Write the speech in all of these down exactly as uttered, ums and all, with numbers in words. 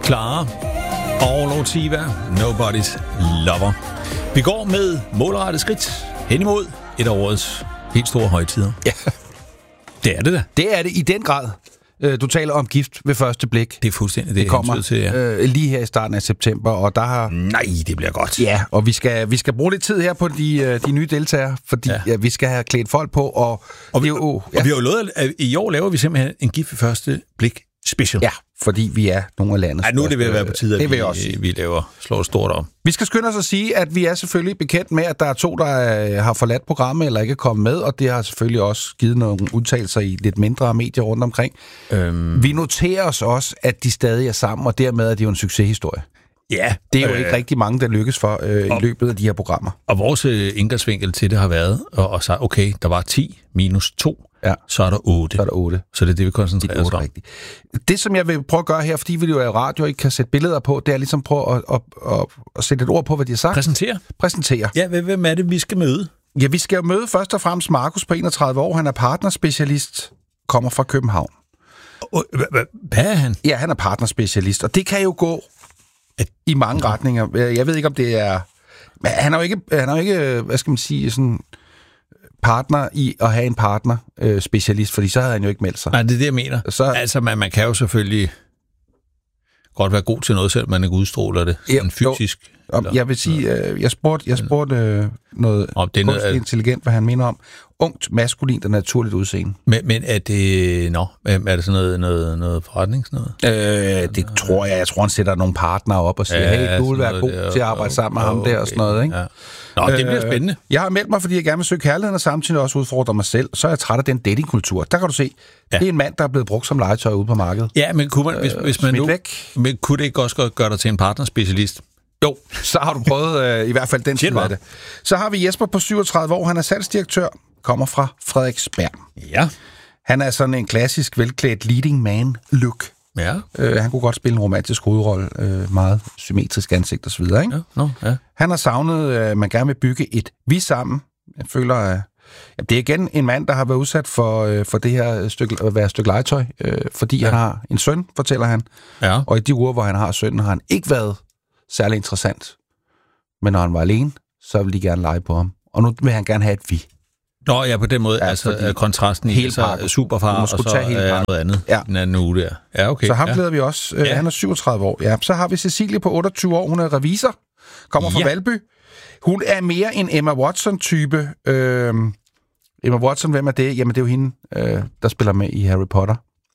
Clara og Lotiva, Nobody's Lover. Vi går med målrettet skridt hen imod et af årets helt store højtider. Ja. Det er det da. Det er det i den grad. Du taler om Gift ved første blik. Det er fuldstændig det, det kommer til, ja. øh, lige her i starten af september, og der har... Nej, det bliver godt. Ja, og vi skal, vi skal bruge lidt tid her på de, de nye deltagere, fordi ja. Ja, vi skal have klædt folk på, og... Og vi, jo, ja. og vi har jo lovet, at i år laver vi simpelthen en Gift ved første blik special. Ja, fordi vi er nogle af landets... Ja, nu er det ved at være på tide, at det vi, også vi laver slår stort om. Vi skal skynde os at sige, at vi er selvfølgelig bekendt med, at der er to, der har forladt programmet eller ikke er kommet med, og det har selvfølgelig også givet nogle udtalelser i lidt mindre medier rundt omkring. Øhm. Vi noterer os også, at de stadig er sammen, og dermed er det jo en succeshistorie. Ja. Det er jo øh, ikke rigtig mange, der lykkes for øh, og, i løbet af de her programmer. Og vores øh, indgangsvinkel til det har været at sige, okay, der var ti minus to, ja. Så er der otte. Så er der otte. Så det er det, vi koncentrerer os om. Rigtigt. Det, som jeg vil prøve at gøre her, fordi vi jo er radio og ikke kan sætte billeder på, det er ligesom prøve at, at, at, at sætte et ord på, hvad de har sagt. Præsentere. Præsentere. Ja, hvem er det, vi skal møde? Ja, vi skal jo møde først og fremmest Markus på enogtredive år. Han er partnerspecialist, kommer fra København. Hvad er han? Ja, han er partnerspecialist, og det kan jo gå i mange retninger. Jeg ved ikke, om det er... Men han er jo ikke, han er jo ikke, hvad skal man sige, sådan partner i at have en partner øh, specialist, fordi så havde han jo ikke meldt sig. Nej, det er det, jeg mener. Så... Altså, man, man kan jo selvfølgelig godt være god til noget, selv man ikke udstråler det sådan ja, fysisk. Eller, jeg vil sige, øh, jeg spurgte, jeg spurgte øh, noget om det er noget, intelligent, hvad han mener om ungt, maskulint og naturligt udseende. Men, men er det, nå, er det sådan noget, noget, noget forretning? Sådan noget? Øh, det ja, tror jeg. Jeg tror, han sætter nogle partnere op og siger, ja, hey, du vil være god der, til at arbejde sammen med okay, ham der og sådan noget. Ikke? Ja. Nå, det bliver spændende. Øh, jeg har meldt mig, fordi jeg gerne vil søge kærligheden og samtidig også udfordre mig selv. Så er jeg træt af den datingkultur. Der kan du se, ja. Det er en mand, der er blevet brugt som legetøj ude på markedet. Ja, men kunne, man, hvis, øh, hvis man nu, men kunne det ikke også gøre dig til en partnerspecialist? Jo, så har du prøvet øh, i hvert fald den side af det. Så har vi Jesper på syvogtredive år. Han er salgsdirektør, kommer fra Frederiksberg. Ja. Han er sådan en klassisk velklædt leading man look. Ja. Øh, han kunne godt spille en romantisk hovedrolle, øh, meget symmetrisk ansigt og så videre, ikke? Ja, no, ja. Han har savnet, at øh, man gerne vil bygge et vi sammen. Jeg føler, at øh, det er igen en mand, der har været udsat for, øh, for det her stykke, at være et stykke legetøj, øh, fordi ja. Han har en søn, fortæller han. Ja. Og i de uger, hvor han har sønnen, har han ikke været særlig interessant. Men når han var alene, så ville de gerne lege på ham. Og nu vil han gerne have et vi. Nå ja, på den måde, ja, altså kontrasten i så superfar, og så er noget andet ja. Den anden uge der. Ja, okay. Så ham ja. glæder vi også. Ja. Han er syvogtredive år. Ja. Så har vi Cecilie på otteogtyve år. Hun er revisor. Kommer fra ja. Valby. Hun er mere en Emma Watson-type. Øh, Emma Watson, hvem er det? Jamen, det er jo hende, øh, der spiller med i Harry Potter.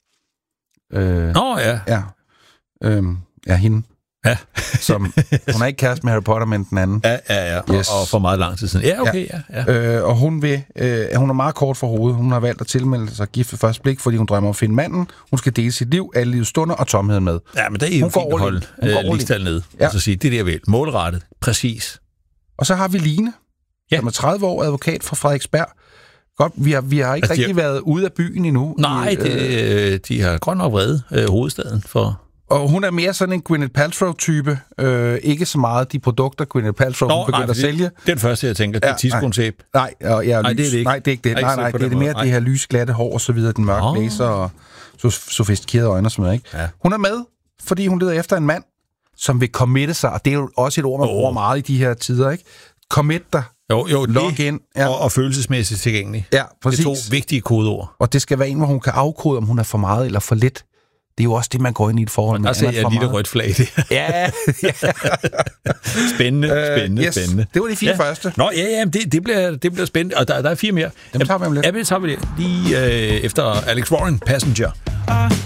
Øh, Nå ja. Ja, øh, ja hende. Ja. Som, hun er ikke kæreste med Harry Potter, men den anden. Ja, ja, ja. Yes. Og, og for meget lang tid siden. Ja, okay, ja. ja. Øh, og hun vil, øh, hun er meget kort for hovedet. Hun har valgt at tilmelde sig gift ved første blik, fordi hun drømmer om at finde manden. Hun skal dele sit liv, alle livets stunder og tomheden med. Ja, men der er jo fint at holde øh, ligestal ned. Ja. Og så sige, det der vel. Målrettet. Præcis. Og så har vi Line, ja. Som er tredive år, advokat fra Frederiksberg. Godt, vi har, vi har ikke altså, rigtig har... været ude af byen endnu. Nej, i, det, øh, de har godt nok vrede øh, hovedstaden for... Og hun er mere sådan en Gwyneth Paltrow-type. Øh, ikke så meget de produkter, Gwyneth Paltrow Nå, begynder nej, at sælge. Det er det første, jeg tænker. Det er tidskrontape. Nej, nej, ja, nej, det er det ikke. Nej, det er ikke det. Nej, nej, det er det mere nej. Det her lysglatte hår og så videre, den mørke oh. næse og sofistikerede øjne og sådan noget. Ikke? Ja. Hun er med, fordi hun leder efter en mand, som vil committe sig. Og det er jo også et ord, man oh. bruger meget i de her tider. Ikke? Commit dig. Jo, jo, log in. Ja. Og, og følelsesmæssigt tilgængelig. Ja, præcis. Det er to vigtige kodeord. Og det skal være en, hvor hun kan afkode, om hun er for meget eller for lidt. Det er jo også det, man går ind i et forhold med. Der ser jeg et lille rødt flag. Det. Ja. Spændende, spændende, uh, yes. spændende. Det var de fire ja. første. Nå, ja, ja, det, det, bliver, det bliver spændende. Og der, der er fire mere. Dem tager vi om lidt. Ja, det tager vi det. Lige øh, efter Alex Warren, Passenger.